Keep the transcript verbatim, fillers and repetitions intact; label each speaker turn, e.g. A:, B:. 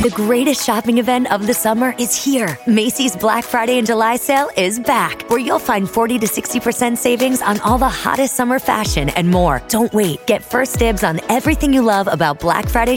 A: The greatest shopping event of the summer is here. Macy's Black Friday and July sale is back, where you'll find forty to sixty percent savings on all the hottest summer fashion and more. Don't wait. Get first dibs on everything you love about Black Friday